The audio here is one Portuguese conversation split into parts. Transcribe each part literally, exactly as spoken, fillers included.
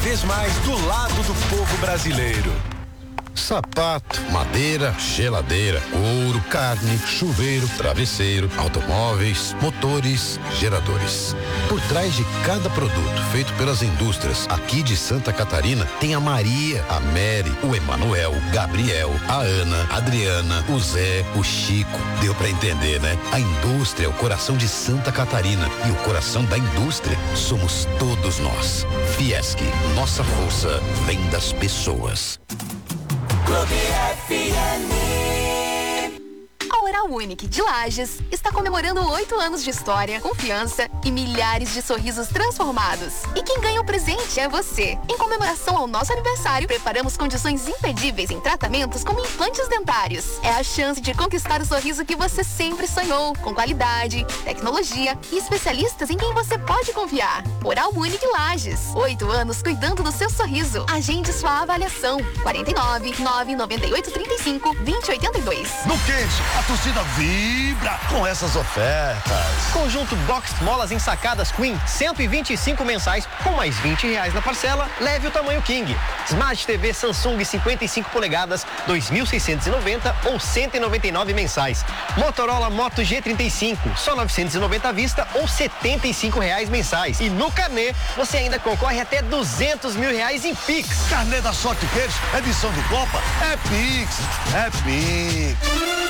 vez mais do lado do povo brasileiro. Sapato, madeira, geladeira, couro, carne, chuveiro, travesseiro, automóveis, motores, geradores. Por trás de cada produto feito pelas indústrias aqui de Santa Catarina, tem a Maria, a Mary, o Emanuel, Gabriel, a Ana, a Adriana, o Zé, o Chico. Deu pra entender, né? A indústria é o coração de Santa Catarina e o coração da indústria somos todos nós. Fiesc, nossa força vem das pessoas. Clube F M. A Oral Unique de Lages está comemorando oito anos de história, confiança e milhares de sorrisos transformados. E quem ganha o presente é você. Em comemoração ao nosso aniversário, preparamos condições imperdíveis em tratamentos como implantes dentários. É a chance de conquistar o sorriso que você sempre sonhou, com qualidade, tecnologia e especialistas em quem você pode confiar. Oral Unique Lages. Oito anos cuidando do seu sorriso. Agende sua avaliação. quarenta e nove, nove nove oito, trinta e cinco, vinte, oitenta e dois. No quente, a torcida vibra com essas ofertas. Conjunto Box Molas ensacadas Queen, cento e vinte e cinco mensais, com mais vinte reais na parcela, leve o tamanho King. Smart T V Samsung cinquenta e cinco polegadas, dois mil seiscentos e noventa ou cento e noventa e nove mensais. Motorola Moto G trinta e cinco, só novecentos e noventa à vista ou setenta e cinco reais mensais. E no carnê, você ainda concorre até duzentos mil reais em Pix. Carnê da Sorte Queiros, edição de Copa, é Pix, é Pix.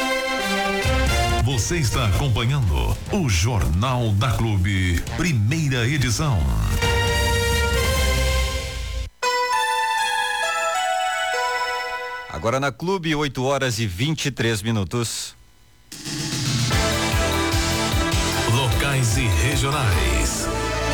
Você está acompanhando o Jornal da Clube, primeira edição. Agora na Clube, oito horas e vinte e três minutos. Locais e regionais.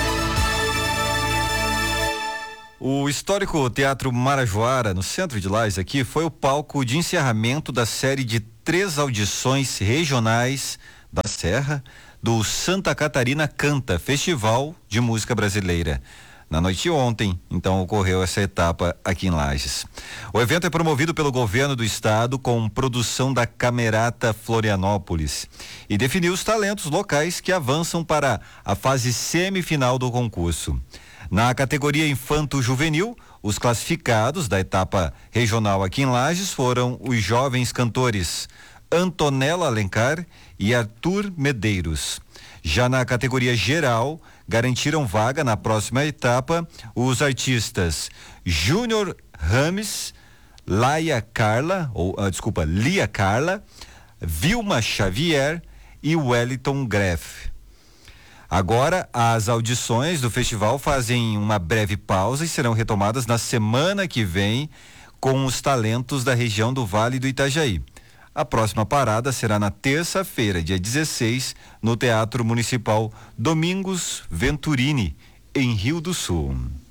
O histórico Teatro Marajoara, no centro de Lages aqui, foi o palco de encerramento da série de três audições regionais da Serra do Santa Catarina Canta, Festival de Música Brasileira. Na noite de ontem, então, ocorreu essa etapa aqui em Lages. O evento é promovido pelo governo do estado com produção da Camerata Florianópolis e definiu os talentos locais que avançam para a fase semifinal do concurso. Na categoria Infanto-Juvenil, os classificados da etapa regional aqui em Lages foram os jovens cantores Antonella Alencar e Arthur Medeiros. Já na categoria geral, garantiram vaga na próxima etapa os artistas Júnior Rames, Laia Carla, ou ah, desculpa, Lia Carla, Vilma Xavier e Wellington Greff. Agora, as audições do festival fazem uma breve pausa e serão retomadas na semana que vem com os talentos da região do Vale do Itajaí. A próxima parada será na terça-feira, dia dezesseis, no Teatro Municipal Domingos Venturini, em Rio do Sul.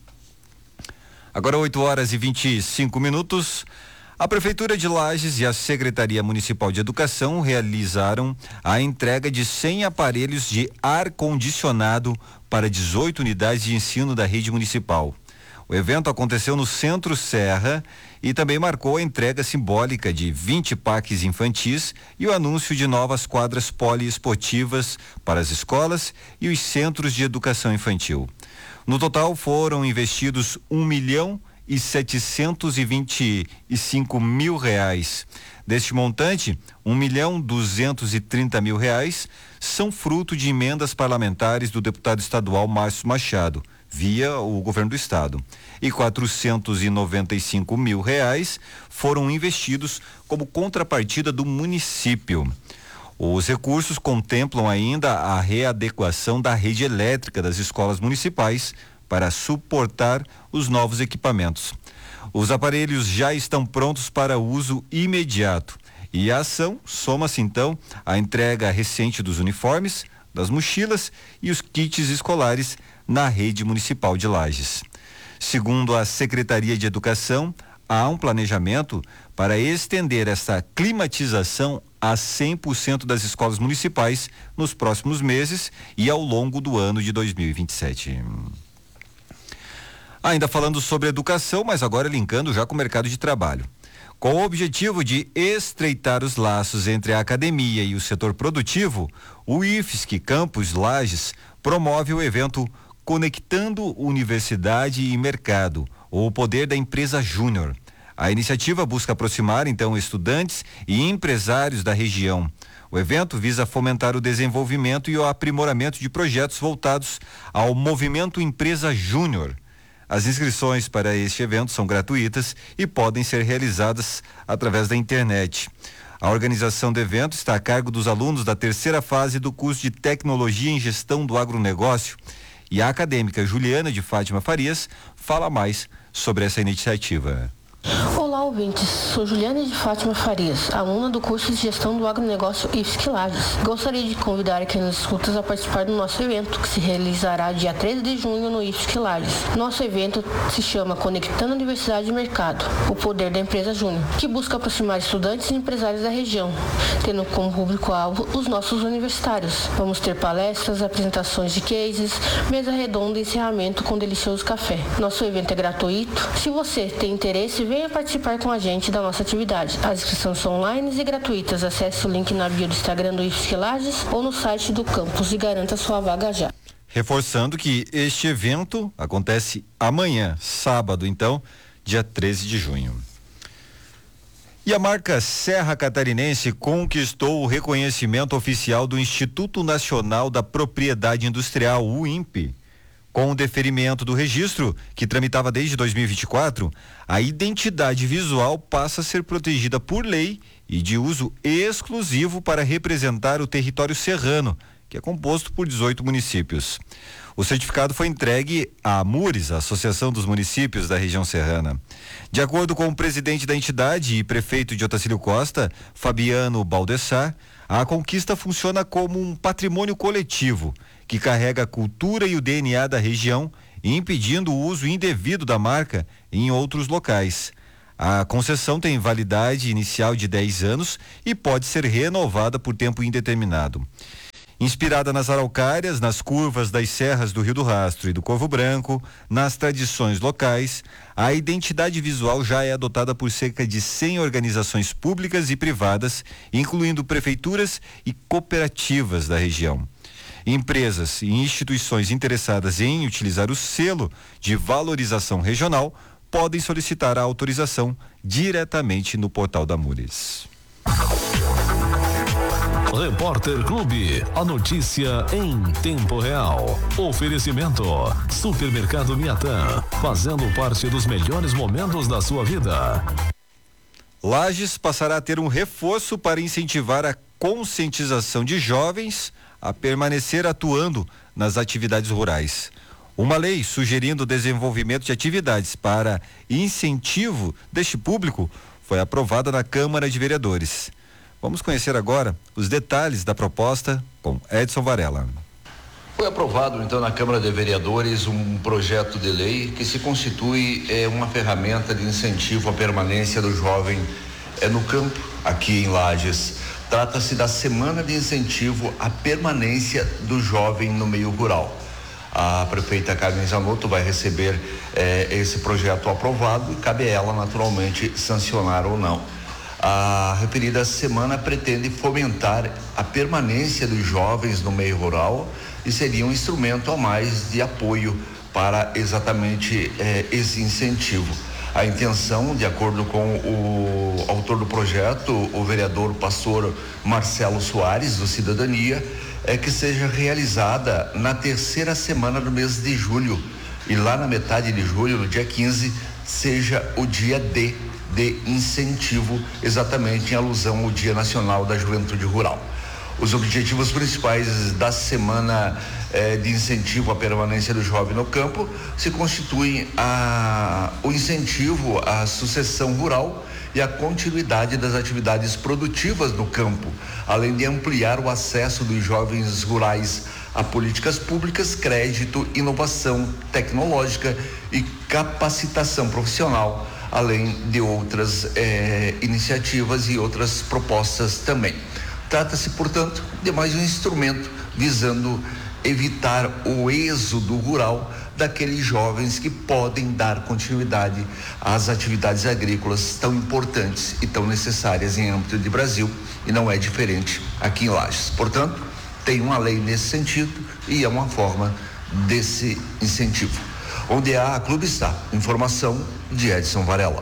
Agora oito horas e vinte e cinco minutos. A Prefeitura de Lages e a Secretaria Municipal de Educação realizaram a entrega de cem aparelhos de ar-condicionado para dezoito unidades de ensino da rede municipal. O evento aconteceu no Centro Serra e também marcou a entrega simbólica de vinte parques infantis e o anúncio de novas quadras poliesportivas para as escolas e os centros de educação infantil. No total foram investidos um milhão e setecentos e vinte e cinco mil reais. Deste montante, um milhão duzentos e trinta mil reais são fruto de emendas parlamentares do deputado estadual Márcio Machado, via o governo do estado, e quatrocentos e noventa e cinco mil reais foram investidos como contrapartida do município. Os recursos contemplam ainda a readequação da rede elétrica das escolas municipais para suportar os novos equipamentos. Os aparelhos já estão prontos para uso imediato e a ação soma-se então à entrega recente dos uniformes, das mochilas e os kits escolares na rede municipal de Lages. Segundo a Secretaria de Educação, há um planejamento para estender essa climatização a cem por cento das escolas municipais nos próximos meses e ao longo do ano de dois mil e vinte e sete. Ainda falando sobre educação, mas agora linkando já com o mercado de trabalho. Com o objetivo de estreitar os laços entre a academia e o setor produtivo, o I F S C Campus Lages promove o evento Conectando Universidade e Mercado, ou o poder da empresa júnior. A iniciativa busca aproximar, então, estudantes e empresários da região. O evento visa fomentar o desenvolvimento e o aprimoramento de projetos voltados ao movimento Empresa Júnior. As inscrições para este evento são gratuitas e podem ser realizadas através da internet. A organização do evento está a cargo dos alunos da terceira fase do curso de Tecnologia em Gestão do Agronegócio, e a acadêmica Juliana de Fátima Farias fala mais sobre essa iniciativa. Olá, ouvintes. Sou Juliana de Fátima Farias, aluna do curso de Gestão do Agronegócio I F S C Lages. Gostaria de convidar quem nos escuta a participar do nosso evento, que se realizará dia treze de junho no I F S C Lages. Nosso evento se chama Conectando Universidade e Mercado, o poder da empresa júnior, que busca aproximar estudantes e empresários da região, tendo como público-alvo os nossos universitários. Vamos ter palestras, apresentações de cases, mesa redonda e encerramento com delicioso café. Nosso evento é gratuito. Se você tem interesse, venha participar com a gente da nossa atividade. As inscrições são online e gratuitas. Acesse o link na bio do Instagram do I F S C Lages ou no site do campus e garanta sua vaga já. Reforçando que este evento acontece amanhã, sábado, então, dia treze de junho. E a marca Serra Catarinense conquistou o reconhecimento oficial do Instituto Nacional da Propriedade Industrial, o I N P. Com o deferimento do registro, que tramitava desde dois mil e vinte e quatro, a identidade visual passa a ser protegida por lei e de uso exclusivo para representar o território serrano, que é composto por dezoito municípios. O certificado foi entregue à AMURES, a Associação dos Municípios da Região Serrana. De acordo com o presidente da entidade e prefeito de Otacílio Costa, Fabiano Baldessar, a conquista funciona como um patrimônio coletivo que carrega a cultura e o D N A da região, impedindo o uso indevido da marca em outros locais. A concessão tem validade inicial de dez anos e pode ser renovada por tempo indeterminado. Inspirada nas araucárias, nas curvas das serras do Rio do Rastro e do Corvo Branco, nas tradições locais, a identidade visual já é adotada por cerca de cem organizações públicas e privadas, incluindo prefeituras e cooperativas da região. Empresas e instituições interessadas em utilizar o selo de valorização regional podem solicitar a autorização diretamente no portal da AMURES. Repórter Clube, a notícia em tempo real. Oferecimento: Supermercado Miatã, fazendo parte dos melhores momentos da sua vida. Lages passará a ter um reforço para incentivar a conscientização de jovens a permanecer atuando nas atividades rurais. Uma lei sugerindo o desenvolvimento de atividades para incentivo deste público foi aprovada na Câmara de Vereadores. Vamos conhecer agora os detalhes da proposta com Edson Varela. Foi aprovado então na Câmara de Vereadores um projeto de lei que se constitui é, uma ferramenta de incentivo à permanência do jovem é, no campo aqui em Lages. Trata-se da Semana de Incentivo à Permanência do Jovem no Meio Rural. A prefeita Carmen Zanotto vai receber eh, esse projeto aprovado e cabe a ela, naturalmente, sancionar ou não. A referida semana pretende fomentar a permanência dos jovens no meio rural e seria um instrumento a mais de apoio para exatamente eh, esse incentivo. A intenção, de acordo com o autor do projeto, o vereador pastor Marcelo Soares, do Cidadania, é que seja realizada na terceira semana do mês de julho e lá na metade de julho, no dia quinze, seja o dia D de incentivo, exatamente em alusão ao Dia Nacional da Juventude Rural. Os objetivos principais da semana eh, de incentivo à permanência do jovem no campo se constituem a, o incentivo à sucessão rural e a continuidade das atividades produtivas no campo, além de ampliar o acesso dos jovens rurais a políticas públicas, crédito, inovação tecnológica e capacitação profissional, além de outras eh, iniciativas e outras propostas também. Trata-se, portanto, de mais um instrumento visando evitar o êxodo rural daqueles jovens que podem dar continuidade às atividades agrícolas tão importantes e tão necessárias em âmbito de Brasil, e não é diferente aqui em Lages. Portanto, tem uma lei nesse sentido e é uma forma desse incentivo. Onde há, a Clube está. Informação de Edson Varela.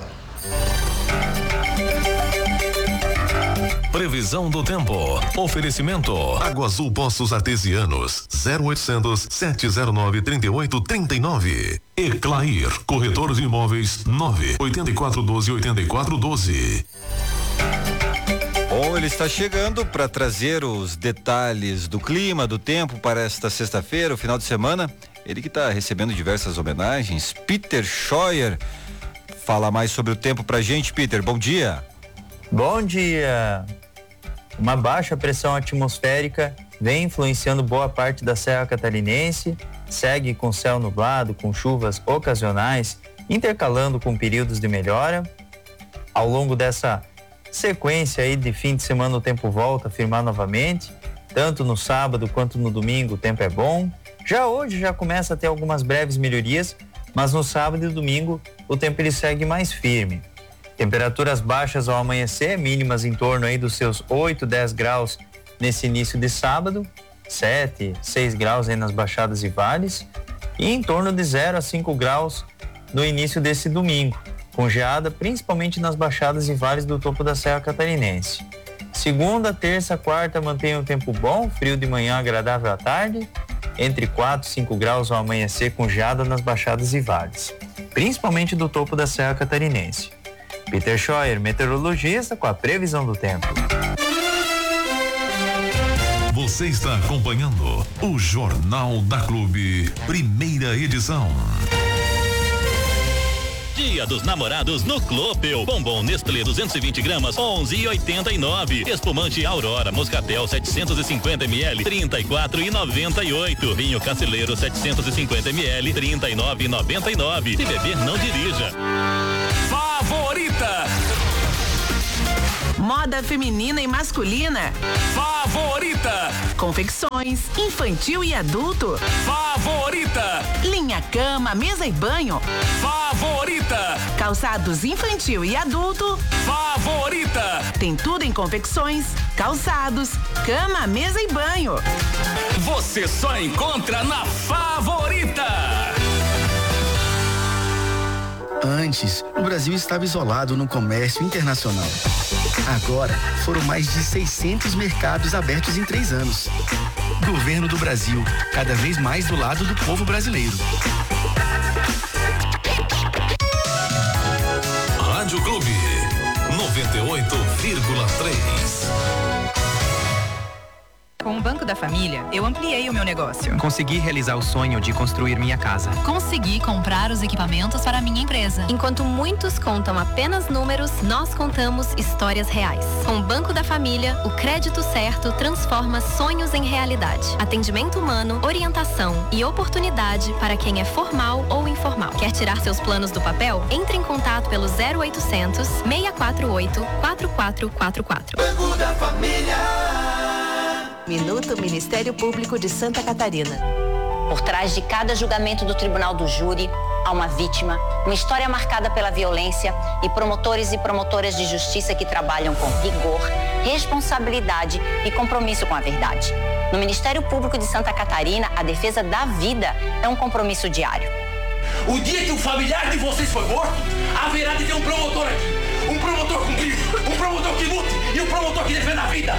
Previsão do tempo. Oferecimento. Água Azul Poços Artesianos. zero oitocentos, sete zero nove, trinta e oito, trinta e nove. Eclair. Corretor de imóveis. nove oito quatro um dois, oito quatro um dois. Bom, ele está chegando para trazer os detalhes do clima, do tempo para esta sexta-feira, o final de semana. Ele que está recebendo diversas homenagens. Peter Scheuer fala mais sobre o tempo pra gente. Peter, bom dia. Bom dia. Uma baixa pressão atmosférica vem influenciando boa parte da Serra Catarinense, segue com céu nublado, com chuvas ocasionais, intercalando com períodos de melhora. Ao longo dessa sequência aí de fim de semana o tempo volta a firmar novamente, tanto no sábado quanto no domingo o tempo é bom. Já hoje já começa a ter algumas breves melhorias, mas no sábado e domingo o tempo ele segue mais firme. Temperaturas baixas ao amanhecer, mínimas em torno aí dos seus oito, dez graus nesse início de sábado, sete, seis graus aí nas baixadas e vales, e em torno de zero a cinco graus no início desse domingo, com geada principalmente nas baixadas e vales do topo da Serra Catarinense. Segunda, terça, quarta mantém um tempo bom, frio de manhã, agradável à tarde, entre quatro e cinco graus ao amanhecer com geada nas baixadas e vales, principalmente do topo da Serra Catarinense. Peter Scheuer, meteorologista, com a previsão do tempo. Você está acompanhando o Jornal da Clube, primeira edição. Dia dos Namorados no Clopel. Bombom Nestlé duzentos e vinte gramas, onze e oitenta e nove. Espumante Aurora Moscatel setecentos e cinquenta mililitros, trinta e quatro e noventa e oito. Vinho Caceleiro setecentos e cinquenta mililitros, trinta e nove e noventa e nove. Se beber, não dirija. Favorita. Moda feminina e masculina. Favorita. Confecções infantil e adulto. Favorita. Linha cama, mesa e banho. Favorita. Calçados infantil e adulto. Favorita. Tem tudo em confecções, calçados, cama, mesa e banho. Você só encontra na Favorita. Antes, o Brasil estava isolado no comércio internacional. Agora, foram mais de seiscentos mercados abertos em três anos. Governo do Brasil, cada vez mais do lado do povo brasileiro. Rádio Clube, noventa e oito vírgula três. Com o Banco da Família, eu ampliei o meu negócio. Consegui realizar o sonho de construir minha casa. Consegui comprar os equipamentos para a minha empresa. Enquanto muitos contam apenas números, nós contamos histórias reais. Com o Banco da Família, o crédito certo transforma sonhos em realidade. Atendimento humano, orientação e oportunidade para quem é formal ou informal. Quer tirar seus planos do papel? Entre em contato pelo zero oitocentos, seis quatro oito, quatro quatro quatro quatro. Banco da Família. Minuto Ministério Público de Santa Catarina. Por trás de cada julgamento do Tribunal do Júri, há uma vítima, uma história marcada pela violência e promotores e promotoras de justiça que trabalham com vigor, responsabilidade e compromisso com a verdade. No Ministério Público de Santa Catarina, a defesa da vida é um compromisso diário. O dia que um familiar de vocês foi morto, haverá de ter um promotor aqui. Um promotor comigo, um promotor que lute e um promotor que defenda a vida.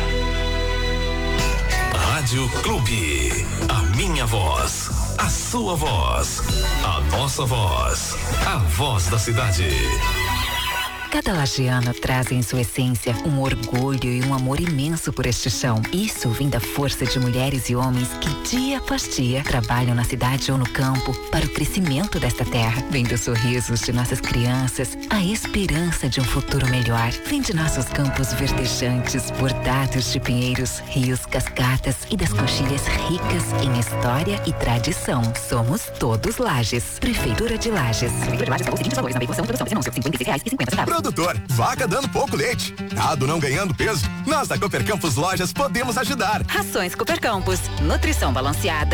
Rádio Clube, a minha voz, a sua voz, a nossa voz, a voz da cidade. Cada lagiano traz em sua essência um orgulho e um amor imenso por este chão. Isso vem da força de mulheres e homens que dia após dia trabalham na cidade ou no campo para o crescimento desta terra. Vem dos sorrisos de nossas crianças, a esperança de um futuro melhor. Vem de nossos campos verdejantes, bordados de pinheiros, rios, cascatas e das coxilhas ricas em história e tradição. Somos todos Lages. Prefeitura de Lages. Prefeitura de Lages, os seguintes valores na veiculação, produção desse anúncio, cinquenta e seis reais e cinquenta centavos. Produtor, vaca dando pouco leite, gado não ganhando peso. Nós da Cooper Campos Lojas podemos ajudar. Rações Cooper Campos, nutrição balanceada,